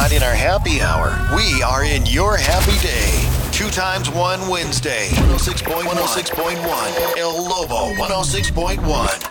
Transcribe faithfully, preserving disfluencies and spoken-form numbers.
not in our happy hour. We are in your happy day. Two times one Wednesday. one oh six point one. one oh six point one. El Lobo one oh six point one.